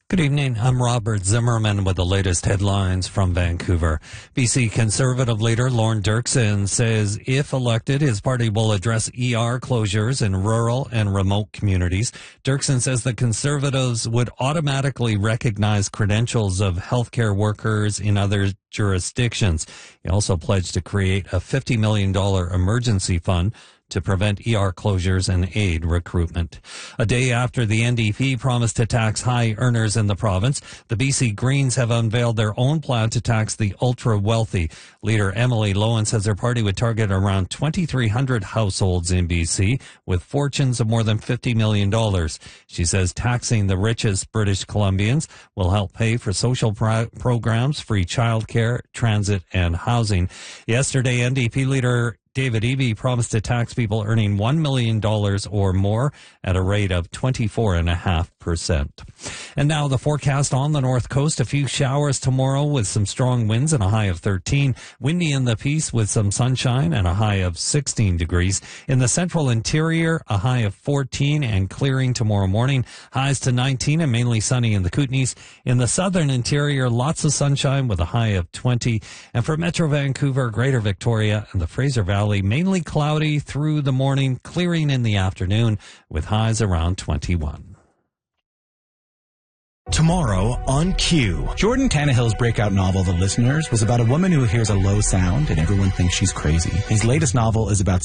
Good evening. I'm Robert Zimmerman with the latest headlines from Vancouver. BC Conservative leader Lorne Dirksen says if elected, his party will address ER closures in rural and remote communities. Dirksen says the Conservatives would automatically recognize credentials of healthcare workers in other jurisdictions. He also pledged to create a $50 million emergency fund to prevent ER closures and aid recruitment. A day after the NDP promised to tax high earners in the province, the BC Greens have unveiled their own plan to tax the ultra-wealthy. Leader Emily Lowen says her party would target around 2,300 households in BC with fortunes of more than $50 million. She says taxing the richest British Columbians will help pay for social programs, free childcare, transit, and housing. Yesterday, NDP leader David Eby promised to tax people earning $1 million or more at a rate of 24.5%. And now the forecast on the North Coast. A few showers tomorrow with some strong winds and a high of 13. Windy in the Peace with some sunshine and a high of 16 degrees. In the central interior, a high of 14 and clearing tomorrow morning. Highs to 19 and mainly sunny in the Kootenays. In the southern interior, lots of sunshine with a high of 20. And for Metro Vancouver, Greater Victoria, and the Fraser Valley, mainly cloudy through the morning, clearing in the afternoon with highs around 21. Tomorrow on Q. Jordan Tannehill's breakout novel, The Listeners, was about a woman who hears a low sound and everyone thinks she's crazy. His latest novel is about